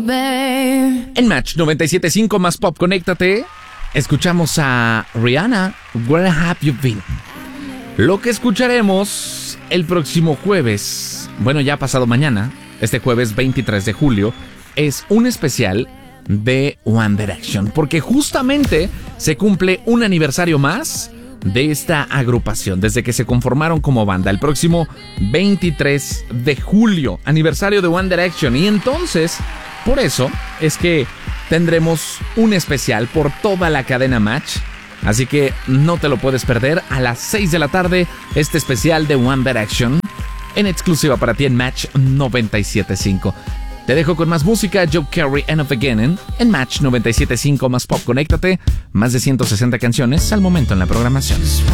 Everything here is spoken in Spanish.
En Match 97.5 más pop, conéctate. Escuchamos a Rihanna, Where Have You Been. Lo que escucharemos el próximo jueves, bueno, ya pasado mañana, este jueves 23 de julio, es un especial de One Direction, porque justamente se cumple un aniversario más de esta agrupación, desde que se conformaron como banda, el próximo 23 de julio, aniversario de One Direction. Y entonces, por eso es que tendremos un especial por toda la cadena Match, así que no te lo puedes perder. A las 6 de la tarde, este especial de One Direction, en exclusiva para ti en Match 97.5. Te dejo con más música, Joe Carey, End of Beginning, en Match 97.5 más pop, conéctate, más de 160 canciones al momento en la programación.